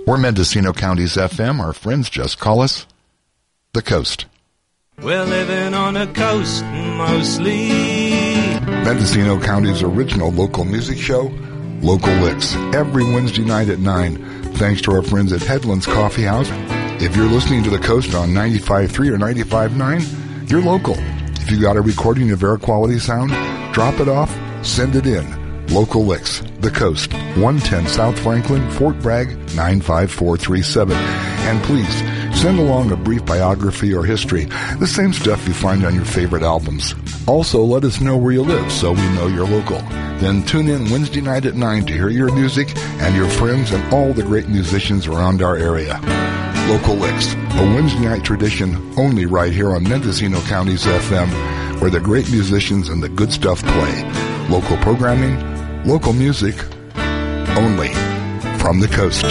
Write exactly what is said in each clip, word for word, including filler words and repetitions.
We're Mendocino County's F M. Our friends just call us The Coast. We're living on the coast mostly. Mendocino County's original local music show, Local Licks, every Wednesday night at nine, thanks to our friends at Headlands Coffee House. If you're listening to The Coast on ninety-five point three or ninety-five point nine, you're local. If you got a recording of air quality sound, drop it off, send it in. Local Licks, The Coast, one ten South Franklin, Fort Bragg, nine five four three seven. And please, send along a brief biography or history, the same stuff you find on your favorite albums. Also, let us know where you live so we know you're local. Then tune in Wednesday night at nine to hear your music and your friends and all the great musicians around our area. Local Licks, a Wednesday night tradition only right here on Mendocino County's F M, where the great musicians and the good stuff play. Local programming, local music, only from the coast.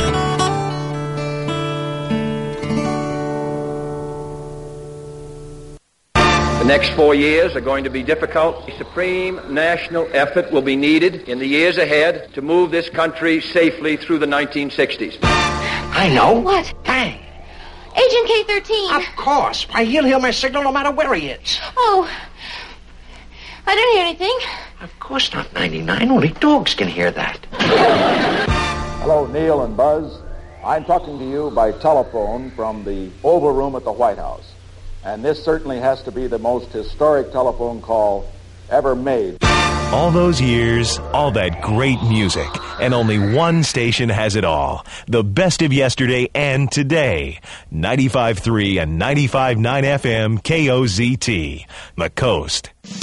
The next four years are going to be difficult. A supreme national effort will be needed in the years ahead to move this country safely through the nineteen sixties. I know. What? Bang. Agent K thirteen. Of course. Why, he'll hear my signal no matter where he is. Oh. I didn't hear anything. Of course not, ninety-nine. Only dogs can hear that. Hello, Neil and Buzz. I'm talking to you by telephone from the Oval Room at the White House. And this certainly has to be the most historic telephone call ever made. All those years, all that great music, and only one station has it all. The best of yesterday and today. ninety-five point three and ninety-five point nine F M K O Z T. The Coast.